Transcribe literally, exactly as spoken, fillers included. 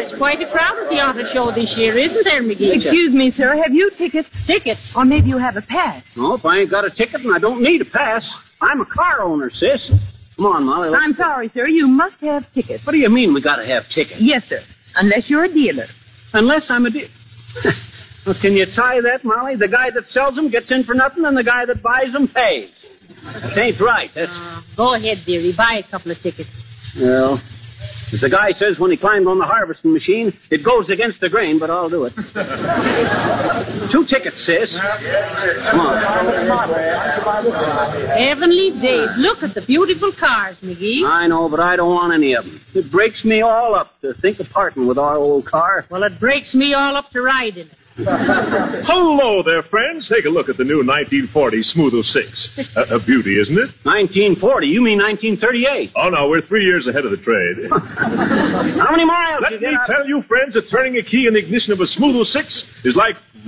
there's quite a crowd at the auto show this year, isn't there, McGee? Excuse me, sir. Have you tickets? Tickets? Or maybe you have a pass? Nope, I ain't got a ticket and I don't need a pass. I'm a car owner, sis. Come on, Molly. Let's... I'm sorry, sir. You must have tickets. What do you mean we gotta have tickets? Yes, sir. Unless you're a dealer. Unless I'm a dealer. Well, can you tie that, Molly? The guy that sells them gets in for nothing and the guy that buys them pays. It ain't right. That's... Uh, go ahead, dearie. Buy a couple of tickets. Well, as the guy says when he climbed on the harvesting machine, it goes against the grain, but I'll do it. Two tickets, sis. Come on. Heavenly days. Look at the beautiful cars, McGee. I know, but I don't want any of them. It breaks me all up to think of parting with our old car. Well, it breaks me all up to ride in it. Hello there, friends. Take a look at the new nineteen forty Smooth oh six. A, a beauty, isn't it? nineteen forty? You mean nineteen thirty-eight? Oh, no, we're three years ahead of the trade. How many miles? Let you me get tell you, friends, that turning a key in the ignition of a Smooth oh six is like